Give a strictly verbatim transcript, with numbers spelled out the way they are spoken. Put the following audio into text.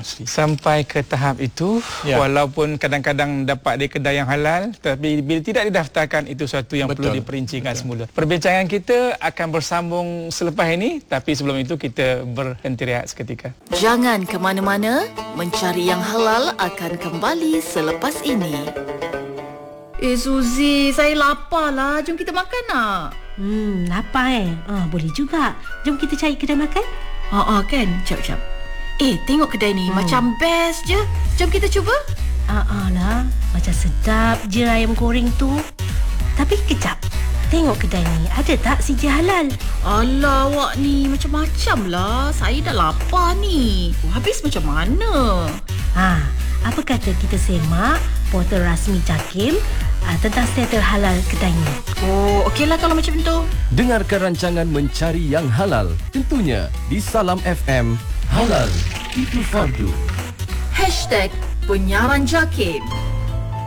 asli. Sampai ke tahap itu, ya. Walaupun kadang-kadang dapat di kedai yang halal, tapi bila tidak didaftarkan, itu satu yang Betul. perlu diperincikan Betul. semula. Perbincangan kita akan bersambung selepas ini, tapi sebelum itu kita berhenti rehat seketika. Jangan ke mana-mana, Mencari Yang Halal akan kembali selepas ini. Eh Suzy, saya lapar lah. Jom kita makan nak? Hmm, lapar eh? Ah, boleh juga. Jom kita cari kedai makan. Haa ah, kan? Jap-jap. Eh, tengok kedai ni. Hmm. Macam best je. Jom kita cuba. Ah, ah lah. Macam sedap je ayam goreng tu. Tapi kejap. Tengok kedai ni. Ada tak sijil halal? Alah, awak ni macam-macam lah. Saya dah lapar ni. Habis macam mana? Ha, apa kata kita semak portal rasmi JAKIM uh, tentang status halal kedai ni. Oh, okeylah kalau macam tu. Dengarkan rancangan Mencari Yang Halal. Tentunya di Salam F M. Halal itu fardu. Hashtag Penyiaran JAKIM.